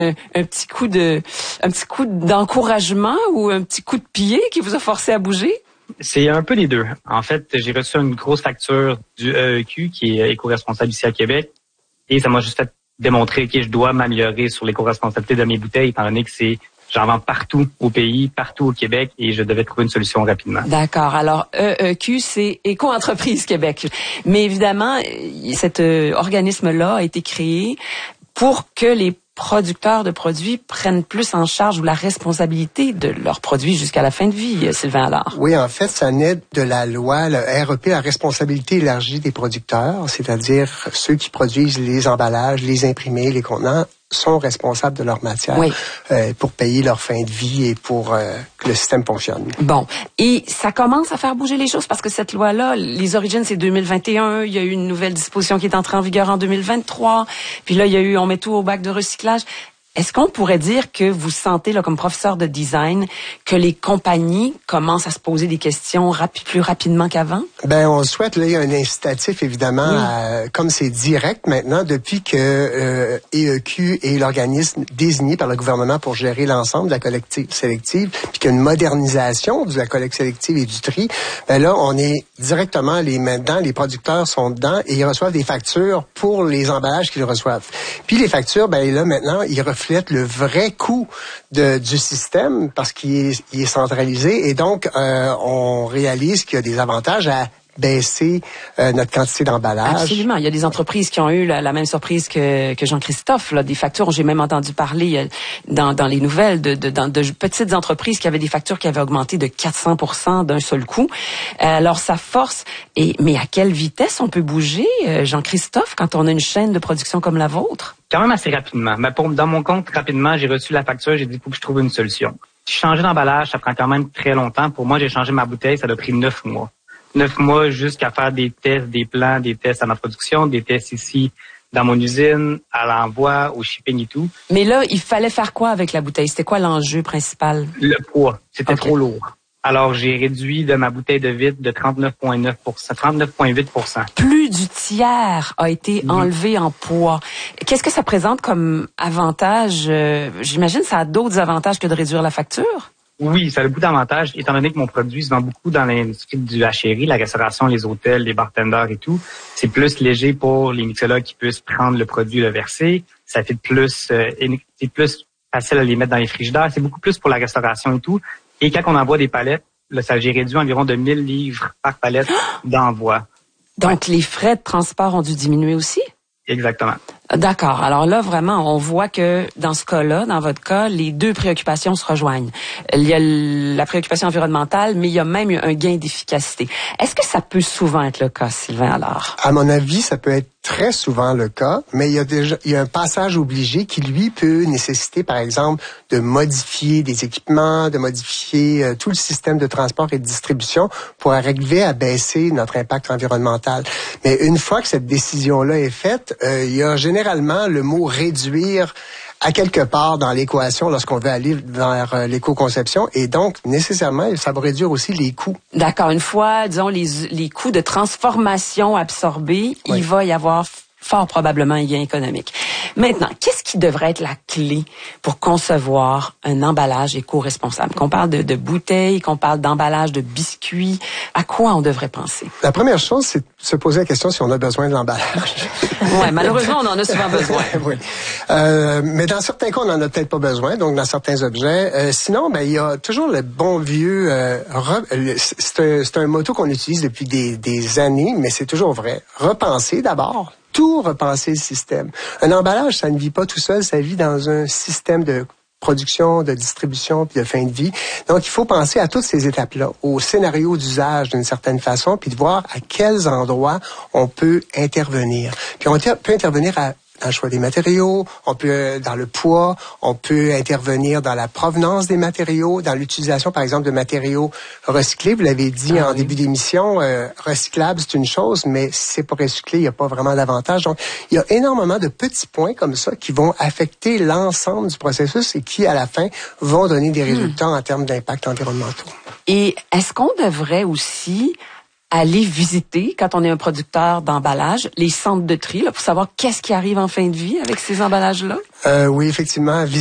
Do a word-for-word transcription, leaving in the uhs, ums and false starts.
un, un petit coup de, un petit coup d'encouragement ou un petit coup de pied qui vous a forcé à bouger? C'est un peu les deux. En fait, j'ai reçu une grosse facture du E E Q, qui est éco-responsable ici à Québec, et ça m'a juste fait démontrer que je dois m'améliorer sur l'éco-responsabilité de mes bouteilles, étant donné que c'est j'en vends partout au pays, partout au Québec, et je devais trouver une solution rapidement. D'accord. Alors, E E Q, c'est Éco-entreprise Québec. Mais évidemment, cet euh, organisme-là a été créé pour que les producteurs de produits prennent plus en charge ou la responsabilité de leurs produits jusqu'à la fin de vie, Sylvain Allard. Oui, en fait, ça naît de la loi, le R E P, la responsabilité élargie des producteurs, c'est-à-dire ceux qui produisent les emballages, les imprimés, les contenants, sont responsables de leur matière oui. euh, pour payer leur fin de vie et pour euh, que le système fonctionne. Bon, et ça commence à faire bouger les choses parce que cette loi-là, les origines, c'est deux mille vingt et un, il y a eu une nouvelle disposition qui est entrée en vigueur en deux mille vingt-trois, puis là, il y a eu, on met tout au bac de recyclage. Est-ce qu'on pourrait dire que vous sentez, là, comme professeur de design, que les compagnies commencent à se poser des questions rapi- plus rapidement qu'avant? Ben, on souhaite, là, il y a un incitatif, évidemment, oui. à, comme c'est direct maintenant, depuis que euh, E E Q est l'organisme désigné par le gouvernement pour gérer l'ensemble de la collecte sélective, puis qu'il y a une modernisation de la collecte sélective et du tri, ben là, on est directement les mains dedans, les producteurs sont dedans et ils reçoivent des factures pour les emballages qu'ils reçoivent. Puis les factures, ben là, maintenant, ils reflètent le vrai coût de, du système parce qu'il est, il est centralisé et donc euh, on réalise qu'il y a des avantages à baisser euh, notre quantité d'emballage. Absolument. Il y a des entreprises qui ont eu la, la même surprise que, que Jean-Christophe, là, des factures. J'ai même entendu parler euh, dans, dans les nouvelles de, de, dans, de petites entreprises qui avaient des factures qui avaient augmenté de quatre cents pour cent d'un seul coup. Euh, alors, ça force. Et, mais à quelle vitesse on peut bouger, euh, Jean-Christophe, quand on a une chaîne de production comme la vôtre? Quand même assez rapidement. Mais pour, dans mon compte, rapidement, j'ai reçu la facture, j'ai dit qu'il faut que je trouve une solution. Changer d'emballage, ça prend quand même très longtemps. Pour moi, j'ai changé ma bouteille, ça a pris neuf mois. Neuf mois jusqu'à faire des tests, des plans, des tests à ma production, des tests ici dans mon usine, à l'envoi, au shipping et tout. Mais là, il fallait faire quoi avec la bouteille? C'était quoi l'enjeu principal? Le poids. C'était okay. trop lourd. Alors, j'ai réduit de ma bouteille de vitre de trente-neuf virgule neuf pour cent, trente-neuf virgule huit pour cent. Plus du tiers a été mmh. enlevé en poids. Qu'est-ce que ça présente comme avantage? Euh, j'imagine que ça a d'autres avantages que de réduire la facture? Oui, ça a beaucoup d'avantages, étant donné que mon produit se vend beaucoup dans l'industrie du H R I, la restauration, les hôtels, les bartenders et tout. C'est plus léger pour les mixologues qui puissent prendre le produit et le verser. Ça fait plus, euh, c'est plus facile à les mettre dans les frigidaires. C'est beaucoup plus pour la restauration et tout. Et quand on envoie des palettes, là, ça j'ai réduit environ de mille livres par palette d'envoi. Donc, ouais. Les frais de transport ont dû diminuer aussi? Exactement. D'accord. Alors là, vraiment, on voit que dans ce cas-là, dans votre cas, les deux préoccupations se rejoignent. Il y a la préoccupation environnementale, mais il y a même un gain d'efficacité. Est-ce que ça peut souvent être le cas, Sylvain Allard? À mon avis, ça peut être très souvent le cas, mais il y a déjà il y a un passage obligé qui, lui, peut nécessiter, par exemple, de modifier des équipements, de modifier euh, tout le système de transport et de distribution pour arriver à baisser notre impact environnemental. Mais une fois que cette décision-là est faite, euh, il y a généralement le mot « réduire » à quelque part dans l'équation lorsqu'on veut aller vers euh, l'éco-conception et donc nécessairement ça va réduire aussi les coûts. D'accord, une fois disons les les coûts de transformation absorbés, oui. Il va y avoir fort probablement un gain économique. Maintenant, qu'est-ce qui devrait être la clé pour concevoir un emballage éco-responsable? Qu'on parle de, de bouteilles, qu'on parle d'emballage de biscuits, à quoi on devrait penser? La première chose, c'est de se poser la question si on a besoin de l'emballage. Oui, malheureusement, on en a souvent besoin. Oui. Euh, mais dans certains cas, on n'en a peut-être pas besoin, donc dans certains objets. Euh, sinon, ben il y a toujours le bon vieux... Euh, re, c'est, un, c'est un motto qu'on utilise depuis des, des années, mais c'est toujours vrai. Repenser d'abord. Tout repenser le système. Un emballage, ça ne vit pas tout seul, ça vit dans un système de production, de distribution, puis de fin de vie. Donc, il faut penser à toutes ces étapes-là, au scénario d'usage d'une certaine façon, puis de voir à quels endroits on peut intervenir. Puis on peut intervenir à dans le choix des matériaux, on peut dans le poids, on peut intervenir dans la provenance des matériaux, dans l'utilisation, par exemple, de matériaux recyclés. Vous l'avez dit ah, en oui. début d'émission, euh, recyclable, c'est une chose, mais si c'est pas recyclé, il n'y a pas vraiment d'avantage. Donc, il y a énormément de petits points comme ça qui vont affecter l'ensemble du processus et qui, à la fin, vont donner des résultats hmm. en termes d'impact environnementaux. Et est-ce qu'on devrait aussi aller visiter, quand on est un producteur d'emballage, les centres de tri, là, pour savoir qu'est-ce qui arrive en fin de vie avec ces emballages-là? Euh, oui, effectivement.